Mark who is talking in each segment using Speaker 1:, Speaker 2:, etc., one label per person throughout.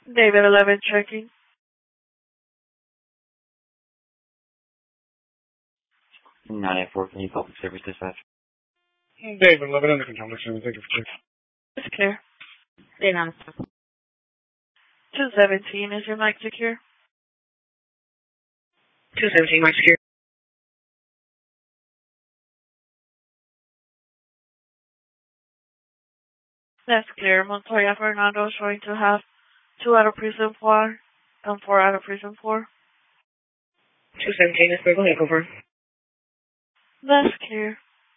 Speaker 1: David 11 checking.
Speaker 2: 984, can you public service dispatch?
Speaker 3: David 11 under control. Thank you for checking.
Speaker 1: It's clear.
Speaker 4: David on
Speaker 1: 217, is your mic secure?
Speaker 4: 217, mic secure.
Speaker 1: That's clear. Montoya Fernando showing to have 2 out of prison 4 and 4 out of prison 4.
Speaker 4: 217, is clear. Go ahead, over.
Speaker 1: That's clear.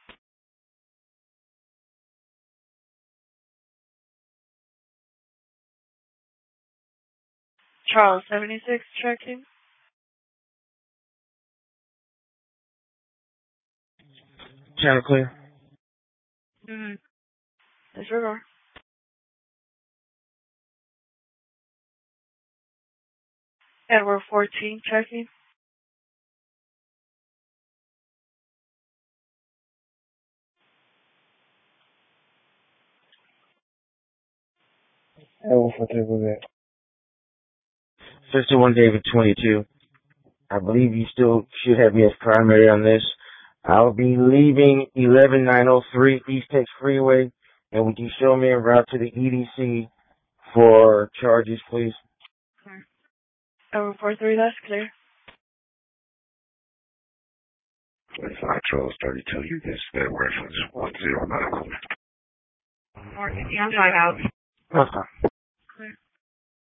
Speaker 1: Charles 76 checking.
Speaker 3: Channel clear.
Speaker 1: Disregard. Edward 14 checking.
Speaker 3: Edward 14 was that.
Speaker 5: 51 David 22. I believe you still should have me as primary on this. I'll be leaving 11903 East Tex Freeway, and would you show me a route to the EDC for charges, please?
Speaker 1: Edward 43, that's clear.
Speaker 6: 25 Charles 32, you get that reference 10 medical.
Speaker 4: Or, yeah, I'm drive out.
Speaker 5: Okay.